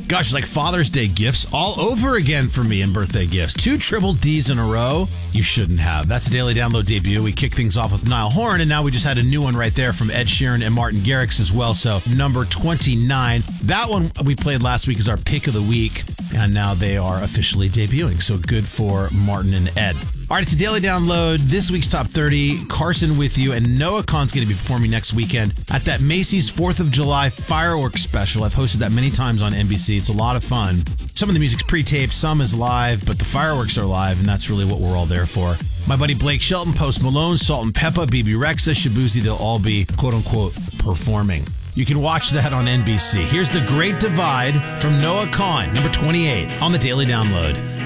Gosh, it's like Father's Day gifts all over again for me and birthday gifts. 2 triple Ds in a row. You shouldn't have. That's a Daily Download debut. We kicked things off with Niall Horan, and now we just had a new one right there from Ed Sheeran and Martin Garrix as well. So number 29. That one we played last week is our pick of the week, and now they are officially debuting. So good for Martin and Ed. All right, it's a Daily Download. This week's Top 30, Carson with you, and Noah Kahan's going to be performing next weekend at that Macy's 4th of July fireworks special. I've hosted that many times on NBC. It's a lot of fun. Some of the music's pre-taped, some is live, but the fireworks are live, and that's really what we're all there for. My buddy Blake Shelton, Post Malone, Salt and Peppa, BB Rexa, Shabuzi, they'll all be, quote-unquote, performing. You can watch that on NBC. Here's The Great Divide from Noah Kahan, number 28, on the Daily Download.